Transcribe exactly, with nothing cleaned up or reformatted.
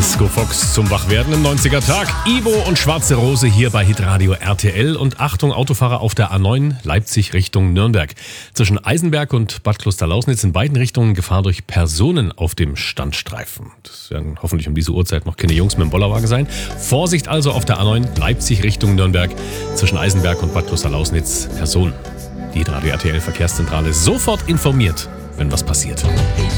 Disco Fox zum Wachwerden im neunziger-Tag. Ivo und Schwarze Rose hier bei Hitradio R T L. Und Achtung, Autofahrer auf der A neun Leipzig Richtung Nürnberg. Zwischen Eisenberg und Bad Klosterlausnitz in beiden Richtungen Gefahr durch Personen auf dem Standstreifen. Das werden hoffentlich um diese Uhrzeit noch keine Jungs mit dem Bollerwagen sein. Vorsicht also auf der A neun Leipzig Richtung Nürnberg. Zwischen Eisenberg und Bad Klosterlausnitz Personen. Die Hitradio R T L Verkehrszentrale sofort informiert, wenn was passiert.